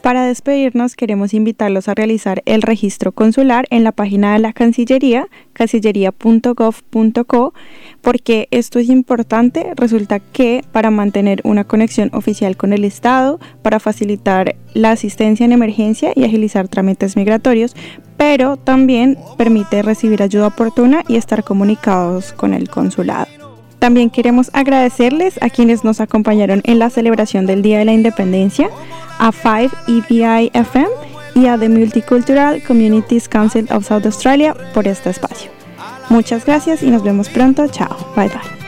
Para despedirnos, queremos invitarlos a realizar el registro consular en la página de la Cancillería, cancillería.gov.co, porque esto es importante. Resulta que para mantener una conexión oficial con el Estado, para facilitar la asistencia en emergencia y agilizar trámites migratorios, pero también permite recibir ayuda oportuna y estar comunicados con el consulado. También queremos agradecerles a quienes nos acompañaron en la celebración del Día de la Independencia, a 5EBI FM y a The Multicultural Communities Council of South Australia por este espacio. Muchas gracias y nos vemos pronto. Chao. Bye bye.